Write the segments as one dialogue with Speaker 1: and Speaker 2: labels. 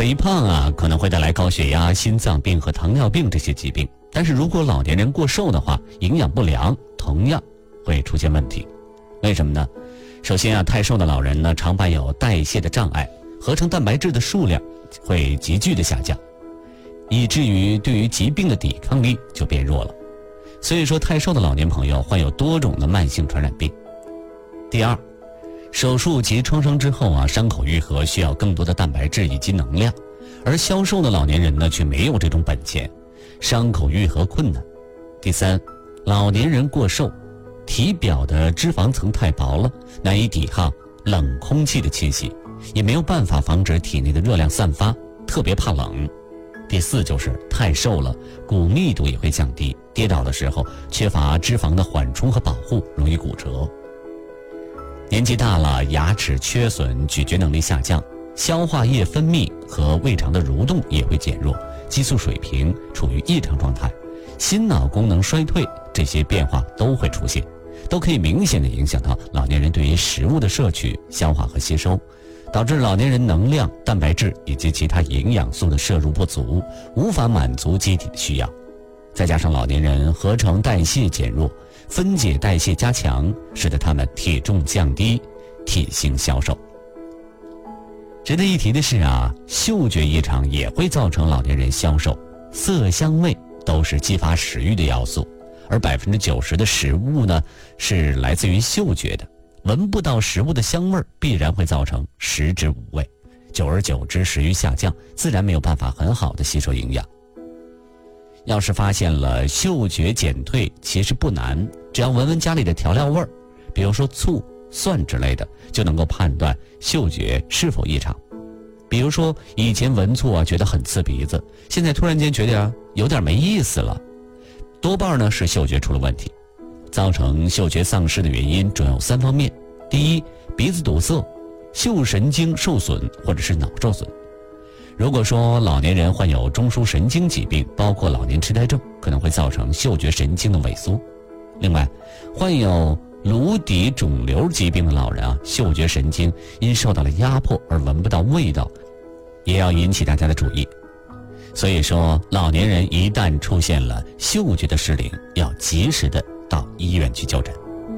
Speaker 1: 肥胖啊可能会带来高血压、心脏病和糖尿病这些疾病，但是如果老年人过瘦的话，营养不良同样会出现问题。为什么呢？首先啊，太瘦的老人呢常伴有代谢的障碍，合成蛋白质的数量会急剧的下降，以至于对于疾病的抵抗力就变弱了。所以说，太瘦的老年朋友患有多种的慢性传染病。第二，手术及创伤之后啊，伤口愈合需要更多的蛋白质以及能量，而消瘦的老年人呢却没有这种本钱，伤口愈合困难。第三，老年人过瘦，体表的脂肪层太薄了，难以抵抗冷空气的侵袭，也没有办法防止体内的热量散发，特别怕冷。第四就是太瘦了，骨密度也会降低，跌倒的时候缺乏脂肪的缓冲和保护，容易骨折。年纪大了，牙齿缺损，咀嚼能力下降，消化液分泌和胃肠的蠕动也会减弱，激素水平处于异常状态，心脑功能衰退，这些变化都会出现，都可以明显的影响到老年人对于食物的摄取、消化和吸收，导致老年人能量、蛋白质以及其他营养素的摄入不足，无法满足机体的需要。再加上老年人合成代谢减弱，分解代谢加强，使得他们体重降低，体型消瘦。值得一提的是啊，嗅觉异常也会造成老年人消瘦，色香味都是激发食欲的要素，而90%的食物呢是来自于嗅觉的，闻不到食物的香味必然会造成食之无味，久而久之食欲下降，自然没有办法很好的吸收营养。要是发现了嗅觉减退，其实不难，只要闻闻家里的调料味儿，比如说醋、蒜之类的，就能够判断嗅觉是否异常。比如说以前闻醋啊觉得很刺鼻子，现在突然间觉得有点没意思了，多半呢是嗅觉出了问题。造成嗅觉丧失的原因主要有3方面：第一，鼻子堵塞，嗅神经受损或者是脑受损。如果说老年人患有中枢神经疾病，包括老年痴呆症，可能会造成嗅觉神经的萎缩。另外，患有颅底肿瘤疾病的老人啊，嗅觉神经因受到了压迫而闻不到味道，也要引起大家的注意。所以说，老年人一旦出现了嗅觉的失灵，要及时的到医院去就诊。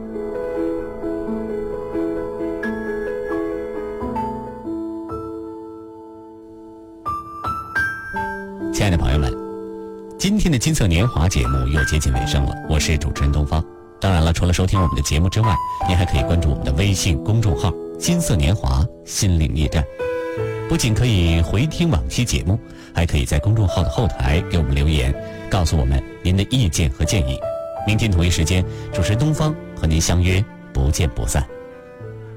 Speaker 1: 亲爱的朋友们，今天的金色年华节目又接近尾声了，我是主持人东方。当然了，除了收听我们的节目之外，您还可以关注我们的微信公众号金色年华心灵驿站，不仅可以回听往期节目，还可以在公众号的后台给我们留言，告诉我们您的意见和建议。明天同一时间，主持人东方和您相约不见不散。